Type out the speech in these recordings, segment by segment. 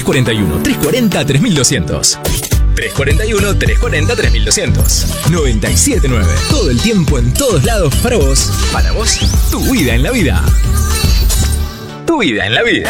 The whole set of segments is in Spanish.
341-340-3200. 341-340-3200. 97.9. Todo el tiempo, en todos lados, para vos. Para vos, tu vida en la vida. Tu vida en la vida.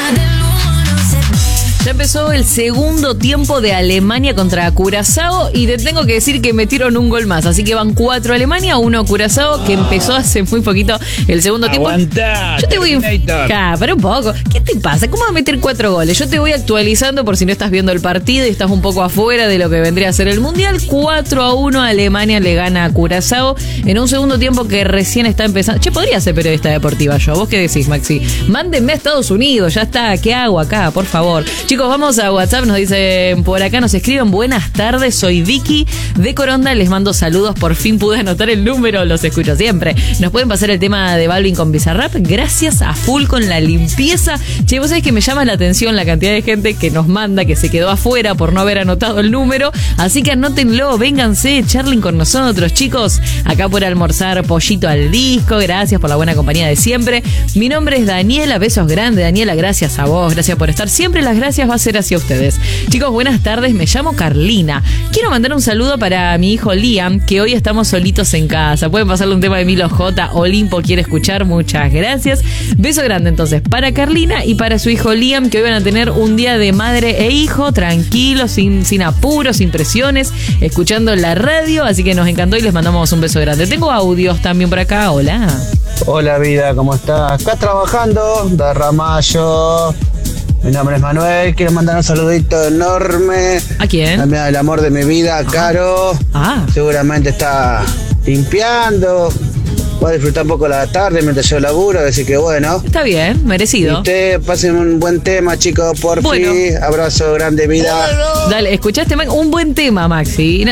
Ya empezó el segundo tiempo de Alemania contra Curazao y te tengo que decir que metieron un gol más. Así que van 4 Alemania, 1 Curazao, que empezó hace muy poquito el segundo tiempo. Aguantá, yo te voy pero un poco. ¿Qué te pasa? ¿Cómo vas a meter 4 goles? Yo te voy actualizando por si no estás viendo el partido y estás un poco afuera de lo que vendría a ser el Mundial. 4-1 Alemania le gana a Curazao en un segundo tiempo que recién está empezando. Che, podría ser periodista deportiva yo. ¿Vos qué decís, Maxi? Mándenme a Estados Unidos, ya está. ¿Qué hago acá? Por favor. Chicos, vamos a WhatsApp, nos dicen por acá, nos escriben: buenas tardes, soy Vicky de Coronda, les mando saludos, por fin pude anotar el número, los escucho siempre. Nos pueden pasar el tema de Balvin con Bizarrap, gracias a full con la limpieza. Che, vos sabés que me llama la atención la cantidad de gente que nos manda, que se quedó afuera por no haber anotado el número, así que anótenlo, vénganse, charlen con nosotros, chicos, acá por almorzar pollito al disco, gracias por la buena compañía de siempre. Mi nombre es Daniela, besos grandes, Daniela, gracias a vos, gracias por estar siempre, las gracias va a ser hacia ustedes. Chicos, buenas tardes, me llamo Carlina. Quiero mandar un saludo para mi hijo Liam, que hoy estamos solitos en casa. Pueden pasarle un tema de Milo J. Olimpo quiere escuchar, muchas gracias. Beso grande entonces para Carlina y para su hijo Liam, que hoy van a tener un día de madre e hijo, tranquilos, sin apuros, sin presiones, escuchando la radio, así que nos encantó y les mandamos un beso grande. Tengo audios también por acá, hola. Hola vida, ¿cómo estás? Acá trabajando, de Ramallo. Mi nombre es Manuel, quiero mandar un saludito enorme. ¿A quién? A el amor de mi vida, Caro. Seguramente está limpiando. Va a disfrutar un poco la tarde mientras yo laburo, así que bueno. Está bien, merecido. Y ustedes pasen un buen tema, chicos, por fin. Abrazo grande, vida. Dale, ¿escuchaste, Max? Un buen tema, Maxi.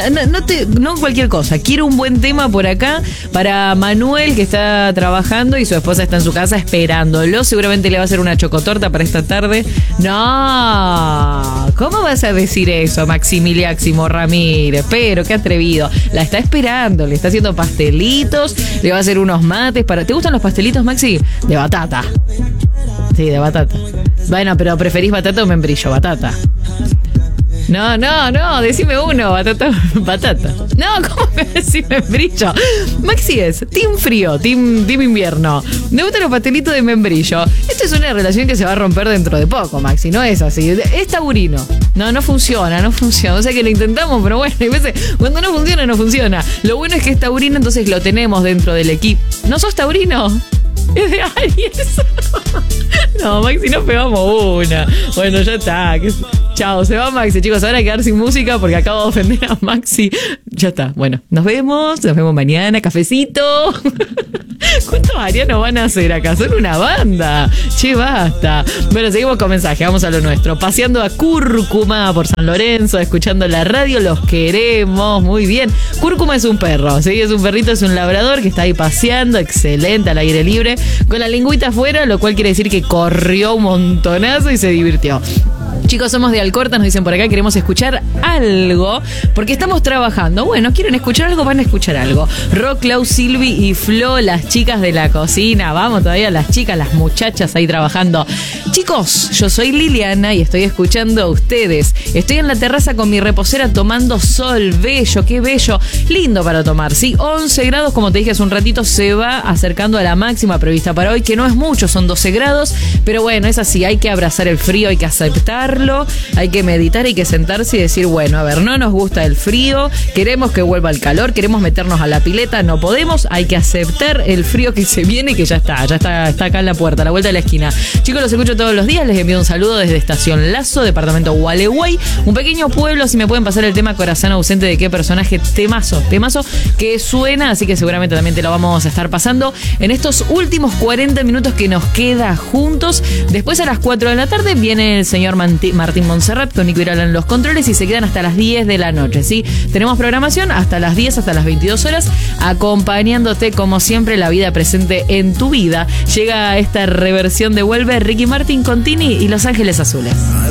No cualquier cosa. Quiero un buen tema por acá para Manuel, que está trabajando y su esposa está en su casa esperándolo. Seguramente le va a hacer una chocotorta para esta tarde. No, ¿cómo vas a decir eso, Maximiliáximo Ramírez? Pero qué atrevido. La está esperando, le está haciendo pastelitos, le va a hacer unos mates para... ¿Te gustan los pastelitos, Maxi? De batata. Sí, de batata. Bueno, pero ¿preferís batata o membrillo? Batata. No, decime uno, batata. No, ¿cómo me decís membrillo? Maxi es team frío, team invierno. Me gustan los pastelitos de membrillo. Esto es una relación que se va a romper dentro de poco, Maxi, no es así. Es taurino. No funciona. O sea que lo intentamos, pero bueno, hay veces cuando no funciona. Lo bueno es que es taurino, entonces lo tenemos dentro del equipo. ¿No sos taurino? Es de Aries. No, Maxi, no pegamos una. Bueno, ya está. Chao, se va Maxi, chicos. Ahora hay que quedar sin música porque acabo de ofender a Maxi. Ya está. Bueno, nos vemos mañana. Cafecito. ¿Cuántos arianos van a hacer acá? Son una banda. Che, basta. Bueno, seguimos con mensaje. Vamos a lo nuestro. Paseando a Cúrcuma por San Lorenzo, escuchando la radio. Los queremos. Muy bien. Cúrcuma es un perro. ¿Sí? Es un perrito, es un labrador que está ahí paseando. Excelente, al aire libre. Con la lengüita afuera, lo cual quiere decir que corrió un montonazo y se divirtió. Chicos, somos de Alcorta, nos dicen por acá, queremos escuchar algo, porque estamos trabajando. Bueno, ¿quieren escuchar algo? Van a escuchar algo. Rock, Clau, Silvi y Flo, las chicas de la cocina. Vamos todavía las chicas, las muchachas ahí trabajando. Chicos, yo soy Liliana y estoy escuchando a ustedes. Estoy en la terraza con mi reposera tomando sol. Bello, qué bello. Lindo para tomar, ¿sí? 11 grados, como te dije hace un ratito, se va acercando a la máxima prevista para hoy, que no es mucho, son 12 grados. Pero bueno, es así, hay que abrazar el frío, hay que aceptarlo. Hay que meditar, hay que sentarse y decir, bueno, a ver, no nos gusta el frío, queremos que vuelva el calor, queremos meternos a la pileta, no podemos, hay que aceptar el frío que se viene, que ya está acá en la puerta, a la vuelta de la esquina. Chicos, los escucho todos los días, les envío un saludo desde Estación Lazo, departamento Gualeguay, un pequeño pueblo. Si me pueden pasar el tema Corazón Ausente, de qué personaje, temazo que suena, así que seguramente también te lo vamos a estar pasando en estos últimos 40 minutos que nos queda juntos. Después a las 4 de la tarde viene el señor Martín Montserrat con Nico Irala en los controles y se quedan hasta las 10 de la noche, ¿sí? Tenemos programación hasta las 10, hasta las 22 horas, acompañándote como siempre, la vida presente en tu vida. Llega esta reversión de Vuelve Ricky Martin con Tini y Los Ángeles Azules.